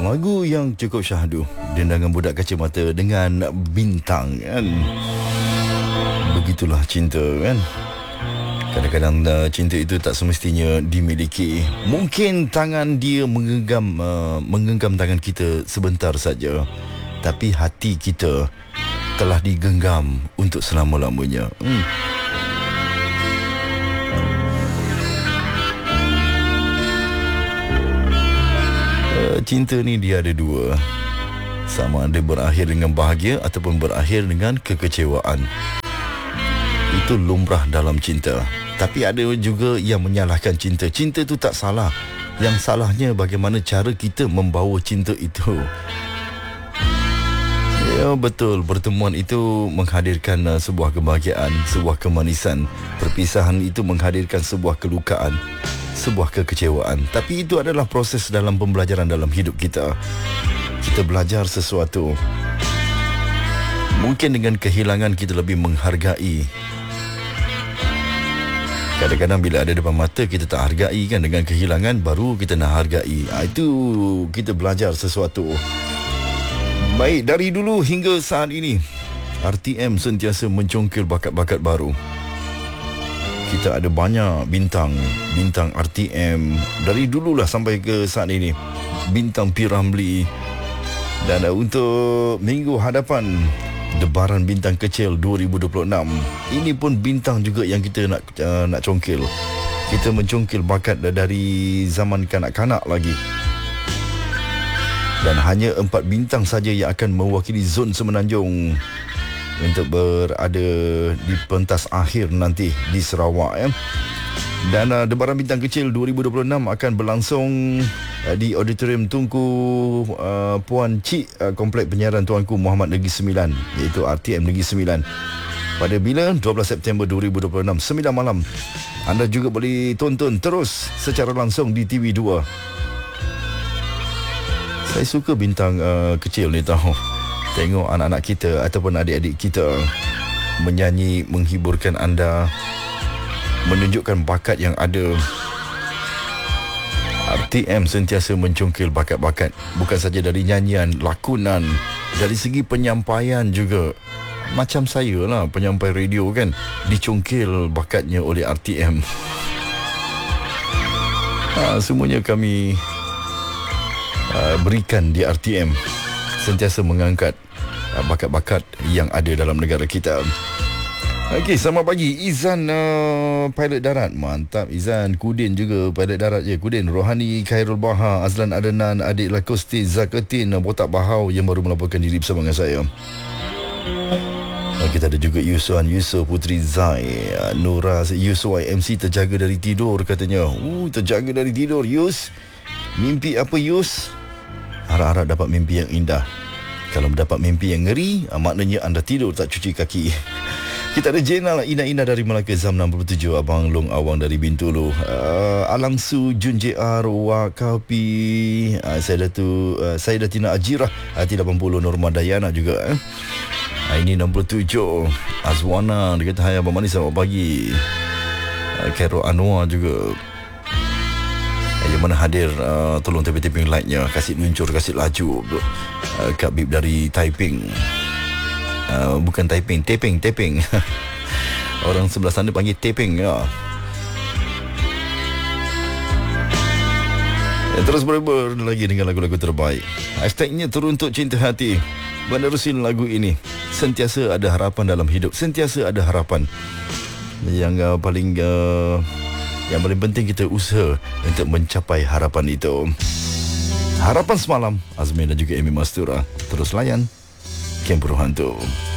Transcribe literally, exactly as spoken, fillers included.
lagu yang cukup syahdu, Dendangan Budak Kacamata dengan Bintang kan. Begitulah cinta kan. Kadang-kadang uh, cinta itu tak semestinya dimiliki. Mungkin tangan dia menggenggam uh, menggenggam tangan kita sebentar saja, tapi hati kita telah digenggam untuk selama-lamanya. Hmm. Uh, cinta ni dia ada dua. Sama ada berakhir dengan bahagia ataupun berakhir dengan kekecewaan. Itu lumrah dalam cinta. Tapi ada juga yang menyalahkan cinta. Cinta tu tak salah. Yang salahnya bagaimana cara kita membawa cinta itu. Ya betul, pertemuan itu menghadirkan uh, sebuah kebahagiaan, sebuah kemanisan. Perpisahan itu menghadirkan sebuah kelukaan, sebuah kekecewaan. Tapi itu adalah proses dalam pembelajaran dalam hidup kita. Kita belajar sesuatu. Mungkin dengan kehilangan kita lebih menghargai. Kadang-kadang bila ada depan mata kita tak hargai kan, dengan kehilangan baru kita nak hargai. Ha, itu kita belajar sesuatu. Baik, dari dulu hingga saat ini R T M sentiasa mencongkel bakat-bakat baru. Kita ada banyak bintang, bintang R T M dari dululah sampai ke saat ini. Bintang P. Ramlee. Dan uh, untuk minggu hadapan Debaran Bintang Kecil dua ribu dua puluh enam, ini pun bintang juga yang kita nak uh, nak congkil. Kita mencongkil bakat dari zaman kanak-kanak lagi. Dan hanya empat bintang saja yang akan mewakili zon Semenanjung untuk berada di pentas akhir nanti di Sarawak ya. Dan uh, Debaran Bintang Kecil dua ribu dua puluh enam akan berlangsung uh, di Auditorium Tunku uh, Puan Cik uh, Komplek Penyiaran Tuanku Muhammad Negeri Sembilan, iaitu R T M Negeri Sembilan. Pada bila? dua belas September dua ribu dua puluh enam, sembilan malam. Anda juga boleh tonton terus secara langsung di T V dua. Saya suka bintang uh, kecil ni tahu. Tengok anak-anak kita ataupun adik-adik kita menyanyi, menghiburkan anda, menunjukkan bakat yang ada. R T M sentiasa mencongkil bakat-bakat, bukan saja dari nyanyian, lakonan, dari segi penyampaian juga. Macam saya lah, penyampai radio kan, dicongkil bakatnya oleh R T M. Ha, semuanya kami uh, berikan di R T M. Sentiasa mengangkat uh, bakat-bakat yang ada dalam negara kita. Okey, selamat pagi Izan, uh, pilot darat. Mantap Izan. Kudin juga pilot darat je. Kudin, Rohani, Khairul Baha, Azlan Adenan, Adik Lakosti, Zakatin, Botak Bahau yang baru melaporkan diri bersama dengan saya. Uh, kita ada juga Yusuan, Yusof, Putri Zai, uh, Nura, Yusof M C terjaga dari tidur katanya. Uh, terjaga dari tidur Yus. Mimpi apa Yus? Harap-harap dapat mimpi yang indah. Kalau mendapat mimpi yang ngeri, uh, maknanya anda tidur tak cuci kaki. Kita ada Jenal, Ina-Ina dari Melaka, Zam enam puluh tujuh, Abang Long Awang dari Bintulu, uh, Alang Su, Jun J R, Wakapi, uh, Saidatu, uh, Saidatina Ajirah, Hati lapan puluh, Norma Dayana juga. Eh. Uh, ini enam puluh tujuh, Azwana, dia kata, hai Abang Manis, selamat pagi. Uh, Khairul Anwar juga. Uh, yang mana hadir, uh, tolong taping-taping like-nya, kasih luncur, kasih laju. Uh, Kak Bib dari Taiping. Uh, bukan typing, taping, taping. Orang sebelah sana panggil taping ya. Ya, terus berber lagi dengan lagu-lagu terbaik. Hashtagnya Teruntuk Cinta Hati. Menerusin lagu ini. Sentiasa ada harapan dalam hidup. Sentiasa ada harapan. Yang uh, paling uh, Yang paling penting kita usaha untuk mencapai harapan itu. Harapan Semalam, Azmin dan juga Amy Mastura. Terus layan Kem Puru Hantu.